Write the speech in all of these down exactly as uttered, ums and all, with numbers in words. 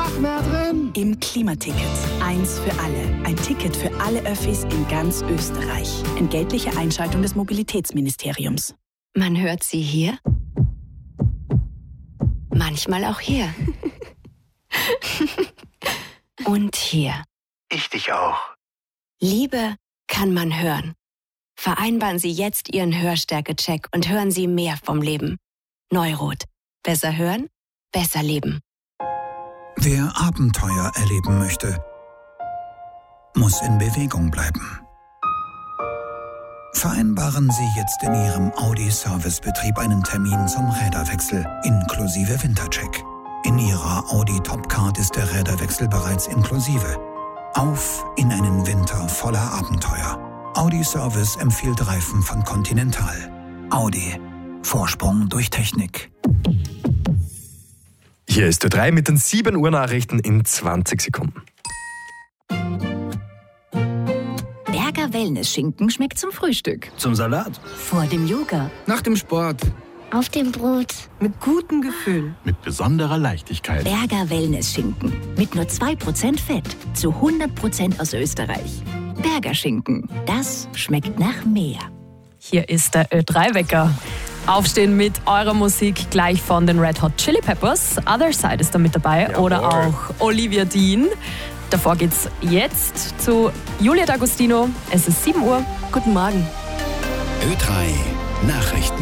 Ach, mehr drin. Im Klimaticket. Eins für alle. Ein Ticket für alle Öffis in ganz Österreich. Entgeltliche Einschaltung des Mobilitätsministeriums. Man hört sie hier, manchmal auch hier. Und hier. Ich dich auch. Liebe kann man hören. Vereinbaren Sie jetzt Ihren Hörstärke-Check und hören Sie mehr vom Leben. Neurot. Besser hören, besser leben. Wer Abenteuer erleben möchte, muss in Bewegung bleiben. Vereinbaren Sie jetzt in Ihrem Audi-Servicebetrieb einen Termin zum Räderwechsel inklusive Wintercheck. In Ihrer Audi Topcard ist der Räderwechsel bereits inklusive. Auf in einen Winter voller Abenteuer. Audi Service empfiehlt Reifen von Continental. Audi. Vorsprung durch Technik. Hier ist Ö drei mit den sieben Uhr Nachrichten in zwanzig Sekunden. Berger Wellness-Schinken schmeckt zum Frühstück. Zum Salat. Vor dem Yoga. Nach dem Sport. Auf dem Brot. Mit gutem Gefühl. Mit besonderer Leichtigkeit. Berger Wellness-Schinken. Mit nur zwei Prozent Fett. Zu hundert Prozent aus Österreich. Berger Schinken. Das schmeckt nach mehr. Hier ist der Ö drei Wecker. Aufstehen mit eurer Musik gleich von den Red Hot Chili Peppers. Other Side ist da mit dabei. Jawohl. Oder auch Olivia Dean. Davor geht's jetzt zu Julia D'Agostino. Es ist sieben Uhr. Guten Morgen. Ö drei Nachrichten.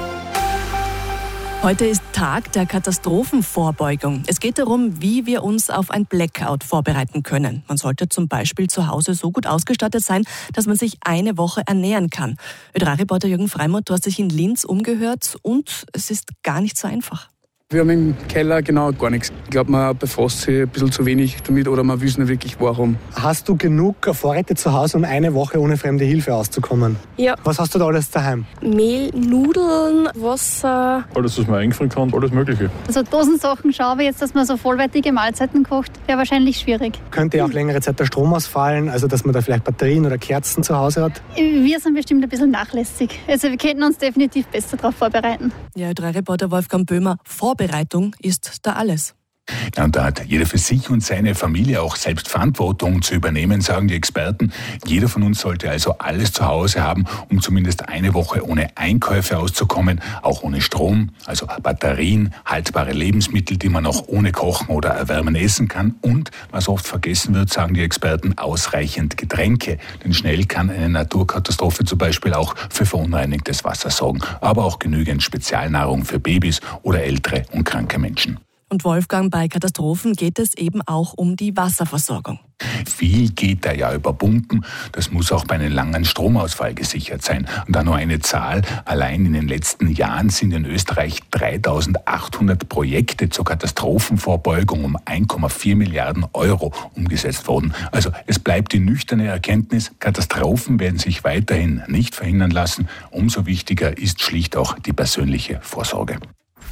Heute ist Tag der Katastrophenvorbeugung. Es geht darum, wie wir uns auf ein Blackout vorbereiten können. Man sollte zum Beispiel zu Hause so gut ausgestattet sein, dass man sich eine Woche ernähren kann. Ö drei Reporter Jürgen Freimuth, du hast dich in Linz umgehört und es ist gar nicht so einfach. Wir haben im Keller genau gar nichts. Ich glaube, man befasst sich ein bisschen zu wenig damit oder man weiß nicht wirklich warum. Hast du genug Vorräte zu Hause, um eine Woche ohne fremde Hilfe auszukommen? Ja. Was hast du da alles daheim? Mehl, Nudeln, Wasser. Alles, was man eingefrieren kann, alles Mögliche. Also Dosensachen schaue ich jetzt, dass man so vollwertige Mahlzeiten kocht, wäre wahrscheinlich schwierig. Könnte ja auch längere Zeit der Strom ausfallen, also dass man da vielleicht Batterien oder Kerzen zu Hause hat? Wir sind bestimmt ein bisschen nachlässig. Also wir könnten uns definitiv besser darauf vorbereiten. Ja, Ö drei Reporter Wolfgang Böhmer, Vorbereitung ist da alles. Ja, und da hat jeder für sich und seine Familie auch selbst Verantwortung zu übernehmen, sagen die Experten. Jeder von uns sollte also alles zu Hause haben, um zumindest eine Woche ohne Einkäufe auszukommen, auch ohne Strom, also Batterien, haltbare Lebensmittel, die man auch ohne Kochen oder Erwärmen essen kann und, was oft vergessen wird, sagen die Experten, ausreichend Getränke. Denn schnell kann eine Naturkatastrophe zum Beispiel auch für verunreinigtes Wasser sorgen, aber auch genügend Spezialnahrung für Babys oder ältere und kranke Menschen. Und Wolfgang, bei Katastrophen geht es eben auch um die Wasserversorgung. Viel geht da ja über Pumpen. Das muss auch bei einem langen Stromausfall gesichert sein. Und da nur eine Zahl. Allein in den letzten Jahren sind in Österreich dreitausendachthundert Projekte zur Katastrophenvorbeugung um ein Komma vier Milliarden Euro umgesetzt worden. Also es bleibt die nüchterne Erkenntnis, Katastrophen werden sich weiterhin nicht verhindern lassen. Umso wichtiger ist schlicht auch die persönliche Vorsorge.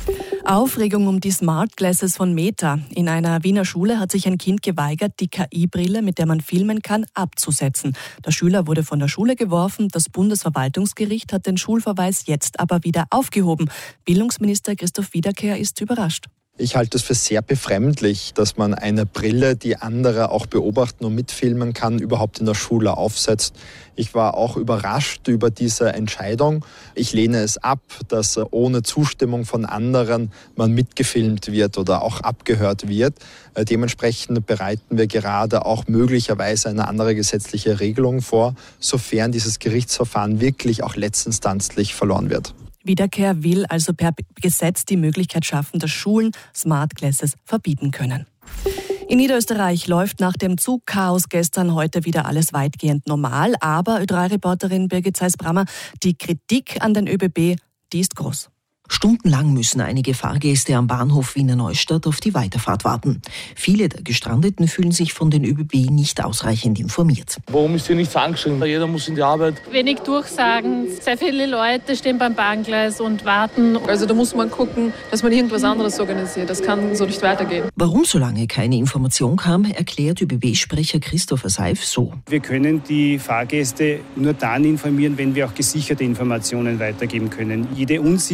Aufregung um die Smart Glasses von Meta. In einer Wiener Schule hat sich ein Kind geweigert, die K I-Brille, mit der man filmen kann, abzusetzen. Der Schüler wurde von der Schule geworfen. Das Bundesverwaltungsgericht hat den Schulverweis jetzt aber wieder aufgehoben. Bildungsminister Christoph Wiederkehr ist überrascht. Ich halte es für sehr befremdlich, dass man eine Brille, die andere auch beobachten und mitfilmen kann, überhaupt in der Schule aufsetzt. Ich war auch überrascht über diese Entscheidung. Ich lehne es ab, dass ohne Zustimmung von anderen man mitgefilmt wird oder auch abgehört wird. Dementsprechend bereiten wir gerade auch möglicherweise eine andere gesetzliche Regelung vor, sofern dieses Gerichtsverfahren wirklich auch letztinstanzlich verloren wird. Wiederkehr will also per Gesetz die Möglichkeit schaffen, dass Schulen Smart Glasses verbieten können. In Niederösterreich läuft nach dem Zugchaos gestern heute wieder alles weitgehend normal. Aber Ö drei Reporterin Birgit Zeiss-Brammer, die Kritik an den ÖBB, die ist groß. Stundenlang müssen einige Fahrgäste am Bahnhof Wiener Neustadt auf die Weiterfahrt warten. Viele der Gestrandeten fühlen sich von den ÖBB nicht ausreichend informiert. Warum ist hier nichts angeschrieben? Jeder muss in die Arbeit. Wenig Durchsagen, sehr viele Leute stehen beim Bahngleis und warten. Also da muss man gucken, dass man irgendwas anderes organisiert. Das kann so nicht weitergehen. Warum so lange keine Information kam, erklärt ÖBB-Sprecher Christopher Seif so. Wir können die Fahrgäste nur dann informieren, wenn wir auch gesicherte Informationen weitergeben können. Jede Unsicherheit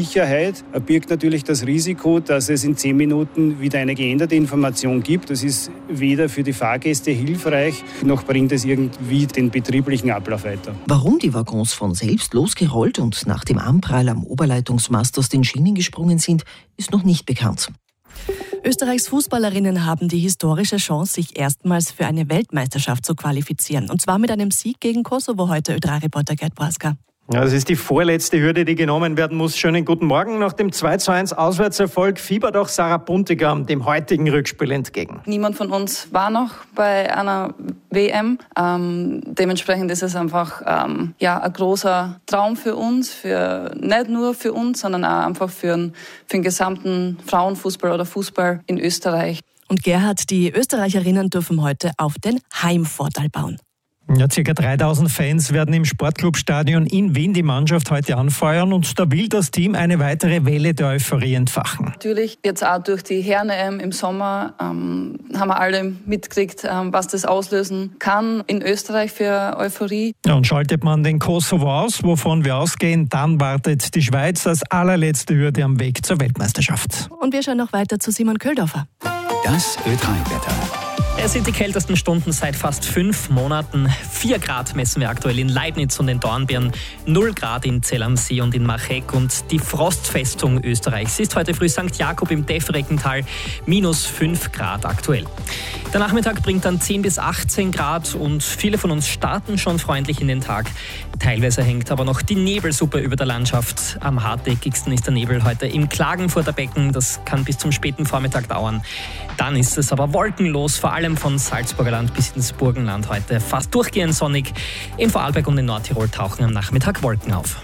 Zeit birgt natürlich das Risiko, dass es in zehn Minuten wieder eine geänderte Information gibt. Das ist weder für die Fahrgäste hilfreich, noch bringt es irgendwie den betrieblichen Ablauf weiter. Warum die Waggons von selbst losgerollt und nach dem Anprall am Oberleitungsmast aus den Schienen gesprungen sind, ist noch nicht bekannt. Österreichs Fußballerinnen haben die historische Chance, sich erstmals für eine Weltmeisterschaft zu qualifizieren. Und zwar mit einem Sieg gegen Kosovo heute, Ö drei Reporter Gerd Braska. Ja, das ist die vorletzte Hürde, die genommen werden muss. Schönen guten Morgen. Nach dem zwei zu eins Auswärtserfolg fiebert auch Sarah Buntigam dem heutigen Rückspiel entgegen. Niemand von uns war noch bei einer W M. Ähm, dementsprechend ist es einfach ähm, ja, ein großer Traum für uns, für, nicht nur für uns, sondern auch einfach für, für den gesamten Frauenfußball oder Fußball in Österreich. Und Gerhard, die Österreicherinnen dürfen heute auf den Heimvorteil bauen. Ja, circa dreitausend Fans werden im Sportclubstadion in Wien die Mannschaft heute anfeuern und da will das Team eine weitere Welle der Euphorie entfachen. Natürlich, jetzt auch durch die Herren-E M im Sommer ähm, haben wir alle mitgekriegt, ähm, was das auslösen kann in Österreich für Euphorie. Ja, und schaltet man den Kosovo aus, wovon wir ausgehen, dann wartet die Schweiz als allerletzte Hürde am Weg zur Weltmeisterschaft. Und wir schauen noch weiter zu Simon Köldorfer. Das Ö drei Wetter. Es sind die kältesten Stunden seit fast fünf Monaten. Vier Grad messen wir aktuell in Leibniz und den Dornbirn, null Grad in Zell am See und in Machek und die Frostfestung Österreichs ist heute früh Sankt Jakob im Defreckental, minus fünf Grad aktuell. Der Nachmittag bringt dann zehn bis achtzehn Grad und viele von uns starten schon freundlich in den Tag. Teilweise hängt aber noch die Nebelsuppe über der Landschaft. Am hartnäckigsten ist der Nebel heute im Klagenfurter Becken. Das kann bis zum späten Vormittag dauern. Dann ist es aber wolkenlos, vor allem von Salzburger Land bis ins Burgenland heute. Fast durchgehend sonnig. In Vorarlberg und in Nordtirol tauchen am Nachmittag Wolken auf.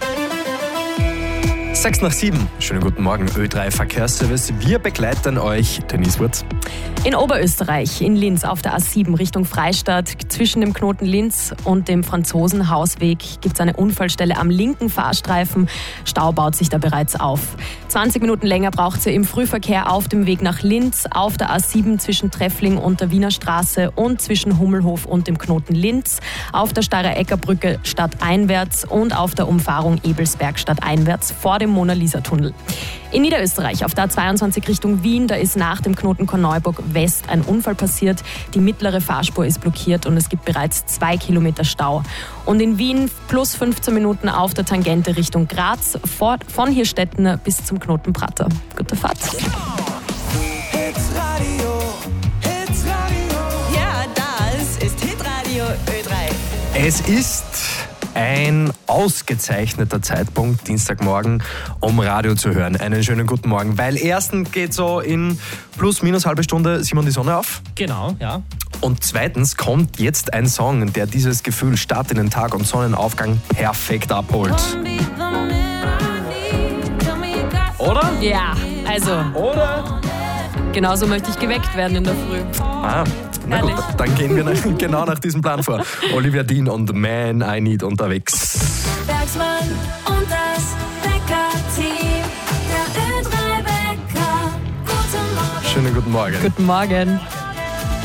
sechs nach sieben. Schönen guten Morgen, Ö drei Verkehrsservice. Wir begleiten euch, Denise Wurz. In Oberösterreich, in Linz auf der A sieben Richtung Freistadt, zwischen dem Knoten Linz und dem Franzosenhausweg gibt es eine Unfallstelle am linken Fahrstreifen. Stau baut sich da bereits auf. zwanzig Minuten länger braucht sie im Frühverkehr auf dem Weg nach Linz, auf der A sieben zwischen Treffling und der Wiener Straße und zwischen Hummelhof und dem Knoten Linz, auf der Steirer-Ecker Brücke stadteinwärts und auf der Umfahrung Ebelsberg stadteinwärts vor dem Mona-Lisa-Tunnel. In Niederösterreich auf der A zweiundzwanzig Richtung Wien, da ist nach dem Knoten Korneuburg West ein Unfall passiert. Die mittlere Fahrspur ist blockiert und es gibt bereits zwei Kilometer Stau. Und in Wien plus fünfzehn Minuten auf der Tangente Richtung Graz, von Hirstetten bis zum Knoten Prater. Gute Fahrt. Ja, das ist Hitradio Ö drei. Es ist ein ausgezeichneter Zeitpunkt, Dienstagmorgen, um Radio zu hören. Einen schönen guten Morgen, weil erstens geht so in plus minus halbe Stunde Simon die Sonne auf. Genau, ja. Und zweitens kommt jetzt ein Song, der dieses Gefühl Start in den Tag und Sonnenaufgang perfekt abholt. Oder? Ja, also. Oder? Genauso möchte ich geweckt werden in der Früh. Ah. Na gut, dann gehen wir nach, genau nach diesem Plan vor. Olivia Dean und The Man I Need unterwegs. Bergsmann und das Wecker-Team. Der Ö drei Wecker. Guten Morgen. Schönen guten Morgen. Guten Morgen.